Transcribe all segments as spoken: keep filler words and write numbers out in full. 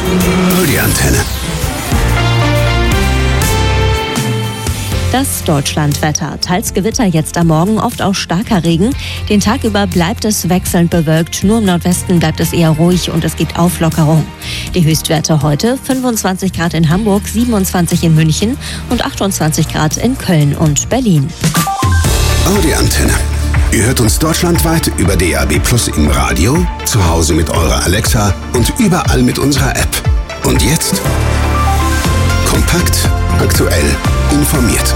Hol die Antenne. Das Deutschlandwetter. Teils Gewitter jetzt am Morgen, oft auch starker Regen. Den Tag über bleibt es wechselnd bewölkt. Nur im Nordwesten bleibt es eher ruhig und es gibt Auflockerung. Die Höchstwerte heute: fünfundzwanzig Grad in Hamburg, siebenundzwanzig in München und achtundzwanzig Grad in Köln und Berlin. Oh, die Antenne. Ihr hört uns deutschlandweit über D A B Plus im Radio, zu Hause mit eurer Alexa und überall mit unserer App. Und jetzt? Kompakt, aktuell, informiert.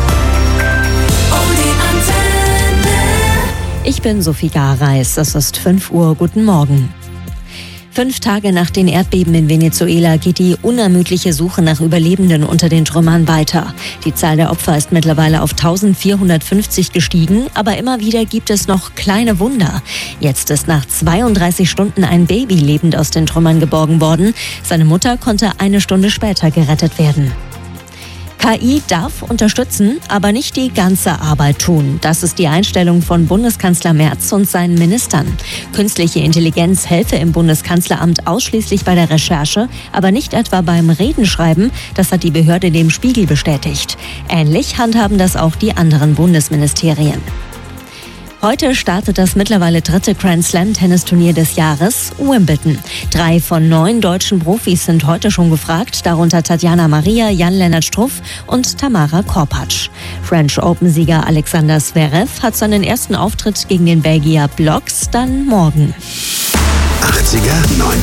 Ich bin Sophie Gareis. Es ist fünf Uhr. Guten Morgen. Fünf Tage nach den Erdbeben in Venezuela geht die unermüdliche Suche nach Überlebenden unter den Trümmern weiter. Die Zahl der Opfer ist mittlerweile auf eintausendvierhundertfünfzig gestiegen, aber immer wieder gibt es noch kleine Wunder. Jetzt ist nach zweiunddreißig Stunden ein Baby lebend aus den Trümmern geborgen worden. Seine Mutter konnte eine Stunde später gerettet werden. K I darf unterstützen, aber nicht die ganze Arbeit tun. Das ist die Einstellung von Bundeskanzler Merz und seinen Ministern. Künstliche Intelligenz helfe im Bundeskanzleramt ausschließlich bei der Recherche, aber nicht etwa beim Redenschreiben. Das hat die Behörde dem Spiegel bestätigt. Ähnlich handhaben das auch die anderen Bundesministerien. Heute startet das mittlerweile dritte Grand-Slam-Tennisturnier des Jahres, Wimbledon. Drei von neun deutschen Profis sind heute schon gefragt, darunter Tatjana Maria, Jan-Lennart Struff und Tamara Korpatsch. French Open-Sieger Alexander Zverev hat seinen ersten Auftritt gegen den Belgier Blocks dann morgen. achtziger,